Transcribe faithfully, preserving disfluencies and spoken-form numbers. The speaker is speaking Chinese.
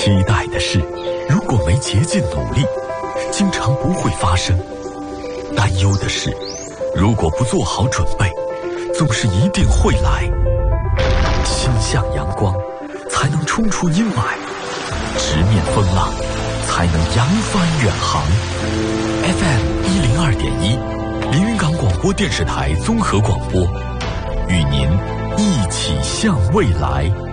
期待的事，如果没竭尽努力，经常不会发生；担忧的事，如果不做好准备，总是一定会来。心向阳光，才能冲出阴霾；直面风浪，才能扬帆远航。F M 一零二点一，连云港广播电视台综合广播，与您一起向未来。